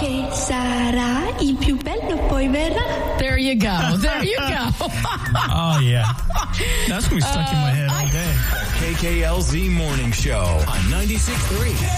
che sarà il più bello, poi verrà. There you go. There you go. Oh, yeah. That's going to be stuck in my head all day. KKLZ Morning Show on 96.3.